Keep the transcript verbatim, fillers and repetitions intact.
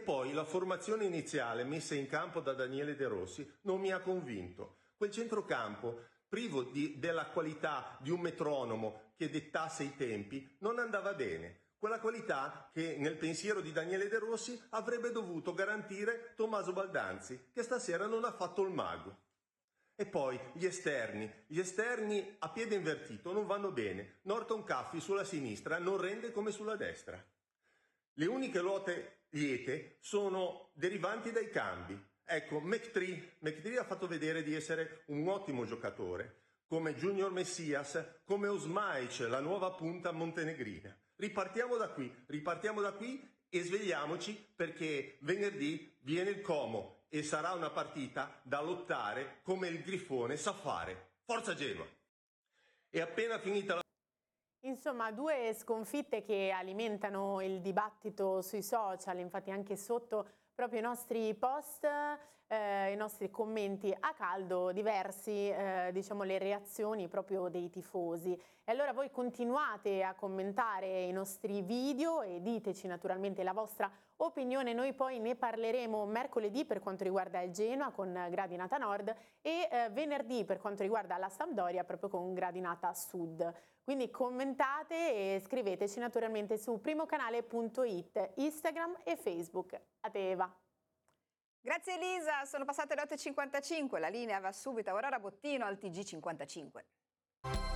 poi la formazione iniziale messa in campo da Daniele De Rossi non mi ha convinto. Quel centrocampo, privo di, della qualità di un metronomo che dettasse i tempi, non andava bene. Quella qualità che nel pensiero di Daniele De Rossi avrebbe dovuto garantire Tommaso Baldanzi, che stasera non ha fatto il mago. E poi gli esterni, gli esterni a piede invertito non vanno bene. Norton Caffey sulla sinistra non rende come sulla destra. Le uniche ruote liete sono derivanti dai cambi. Ecco, McTree, McTree ha fatto vedere di essere un ottimo giocatore, come Junior Messias, come Osmaic, la nuova punta montenegrina. Ripartiamo da qui, ripartiamo da qui e svegliamoci, perché venerdì viene il Como e sarà una partita da lottare come il Grifone sa fare. Forza Genoa! È appena finita la... Insomma, due sconfitte che alimentano il dibattito sui social, infatti anche sotto proprio i nostri post, eh, i nostri commenti a caldo, diversi, eh, diciamo, le reazioni proprio dei tifosi. E allora voi continuate a commentare i nostri video e diteci naturalmente la vostra opinione. Noi poi ne parleremo mercoledì per quanto riguarda il Genoa con Gradinata Nord e eh, venerdì per quanto riguarda la Sampdoria proprio con Gradinata Sud. Quindi commentate e scriveteci naturalmente su primocanale punto it, Instagram e Facebook. A te Eva. Grazie Elisa, sono passate le otto e cinquantacinque, la linea va subito a Aurora Bottino al T G cinquantacinque.